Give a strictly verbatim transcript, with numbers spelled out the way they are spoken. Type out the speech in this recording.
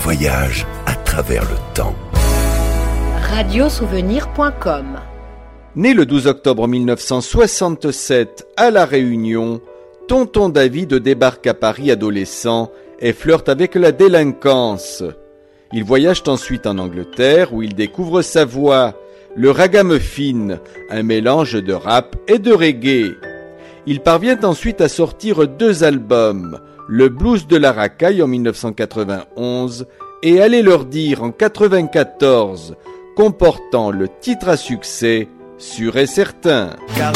voyage à travers le temps. radio souvenir point com. Né le douze octobre mille neuf cent soixante-sept à La Réunion, Tonton David débarque à Paris adolescent et flirte avec la délinquance. Il voyage ensuite en Angleterre où il découvre sa voix, le ragamuffin, un mélange de rap et de reggae. Il parvient ensuite à sortir deux albums, Le blues de la racaille en mille neuf cent quatre-vingt-onze et Allez leur dire en quatre-vingt-quatorze, comportant le titre à succès Sûr et certain.